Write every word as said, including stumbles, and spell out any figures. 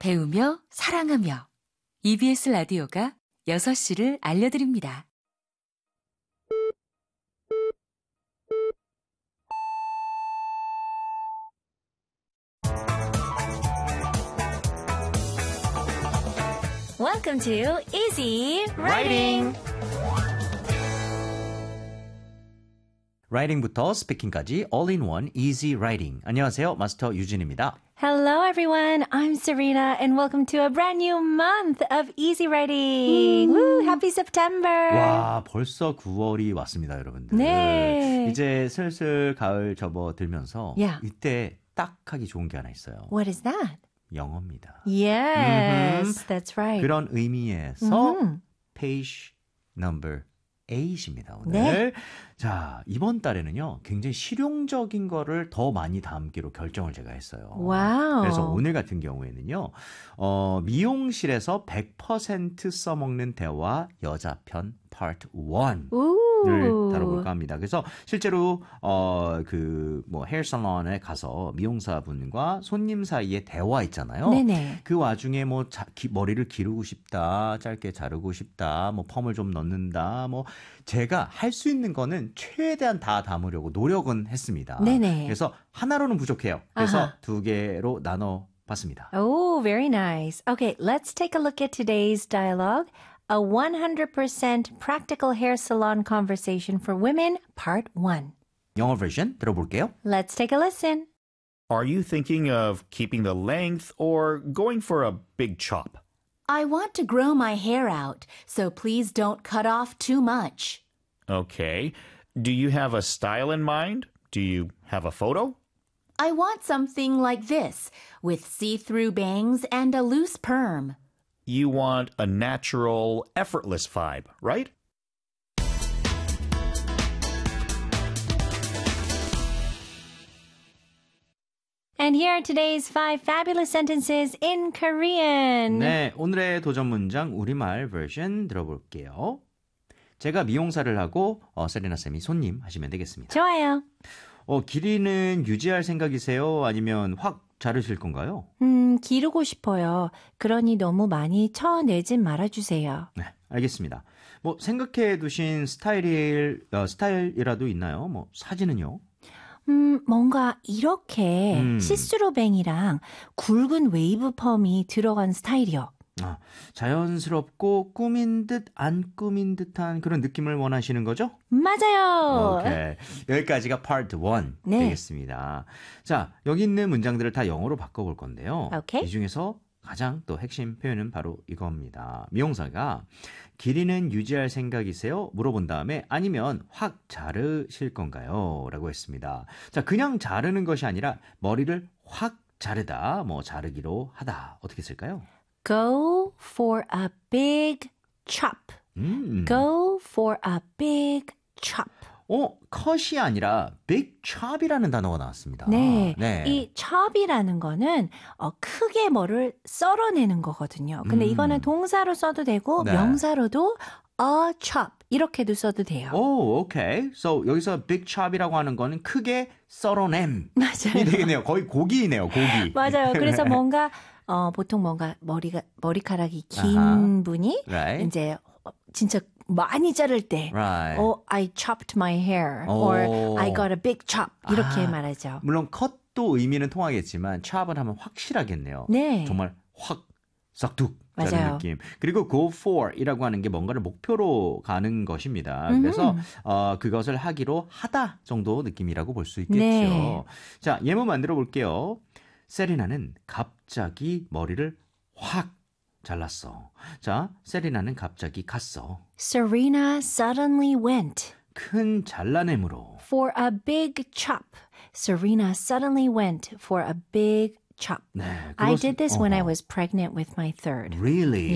배우며 사랑하며 이비에스 라디오가 여섯 시를 알려드립니다. Welcome to Easy Writing. 라이팅부터 스피킹까지 all-in-one easy writing. 안녕하세요. 마스터 유진입니다. Hello, everyone. I'm Serena, and welcome to a brand new month of Easy Writing. Woo, happy September. 와, 벌써 구월이 왔습니다, 여러분들. 네. 이제 슬슬 가을 접어들면서 Yeah. 이때 딱 하기 좋은 게 하나 있어요. What is that? 영어입니다. Yes, that's right. 그런 의미에서 Mhm. page number eight입니다, 오늘. 네. 자, 이번 달에는요, 굉장히 실용적인 거를 더 많이 담기로 결정을 제가 했어요. 와우. 그래서 오늘 같은 경우에는요, 어, 미용실에서 백 퍼센트 써먹는 대화 여자 편 파트 원. 를 Ooh. 다뤄볼까 합니다. 그래서 실제로 어 그 뭐 헤어 살론에 가서 미용사분과 손님 사이에 대화 있잖아요. 네네. 그 와중에 뭐 자, 기, 머리를 기르고 싶다, 짧게 자르고 싶다, 뭐 펌을 좀 넣는다, 뭐 제가 할 수 있는 거는 최대한 다 담으려고 노력은 했습니다. 네네. 그래서 하나로는 부족해요. 그래서 아하. 두 개로 나눠 봤습니다. Oh, very nice. Okay, let's take a look at today's dialogue. A one hundred percent practical hair salon conversation for women, part one. 영어 버전 들어볼게요. Let's take a listen. Are you thinking of keeping the length or going for a big chop? I want to grow my hair out, so please don't cut off too much. Okay. Do you have a style in mind? Do you have a photo? I want something like this, with see-through bangs and a loose perm. You want a natural, effortless vibe, right? And here are today's five fabulous sentences in Korean. 네, 오늘의 도전 문장 우리말 버전 들어볼게요. 제가 미용사를 하고 어, 세리나 쌤이 손님 하시면 되겠습니다. 좋아요. 어, 길이는 유지할 생각이세요? 아니면 확 자르실 건가요? 음, 기르고 싶어요. 그러니 너무 많이 쳐내진 말아주세요. 네, 알겠습니다. 뭐 생각해 두신 스타일이 어, 스타일이라도 있나요? 뭐 사진은요? 음, 뭔가 이렇게 음. 시스루뱅이랑 굵은 웨이브 펌이 들어간 스타일이요. 아, 자연스럽고 꾸민 듯 안 꾸민 듯한 그런 느낌을 원하시는 거죠? 맞아요. 오케이. 여기까지가 파트 원 네. 되겠습니다. 자, 여기 있는 문장들을 다 영어로 바꿔볼 건데요. 오케이. 이 중에서 가장 또 핵심 표현은 바로 이겁니다. 미용사가 길이는 유지할 생각이세요? 물어본 다음에 아니면 확 자르실 건가요? 라고 했습니다. 자, 그냥 자르는 것이 아니라 머리를 확 자르다, 뭐 자르기로 하다. 어떻게 쓸까요? Go for a big chop. 음. Go for a big chop. 어, 컷이 아니라 big chop이라는 단어가 나왔습니다. 네, 네. 이 chop이라는 거는 어, 크게 뭐를 썰어내는 거거든요. 근데 음. 이거는 동사로 써도 되고 네. 명사로도 a chop 이렇게도 써도 돼요. 오, 오케이. So 여기서 big chop이라고 하는 거는 크게 썰어냄. 이 맞아요. 되겠네요. 거의 고기이네요, 고기. 맞아요. 그래서 네. 뭔가 어, 보통 뭔가 머리가 머리카락이 긴 아하. 분이 Right. 이제 어, 진짜 많이 자를 때 Right. oh, I chopped my hair 오. or I got a big chop 이렇게 아. 말하죠. 물론 컷도 의미는 통하겠지만 chop을 하면 확실하겠네요. 네. 정말 확 싹둑 자른 맞아요. 느낌. 그리고 go for 이라고 하는 게 뭔가를 목표로 가는 것입니다. 음흠. 그래서 어, 그것을 하기로 하다 정도 느낌이라고 볼 수 있겠죠. 네. 자, 예문 만들어 볼게요. 세리나는 갑자기 머리를 확 잘랐어. 자, 세리나는 갑자기 갔어. Serena suddenly went 큰 잘라냄으로. for a big chop. Serena suddenly went for a big chop. 네, I 그것은- did this when I 어허. was pregnant with my third. Really?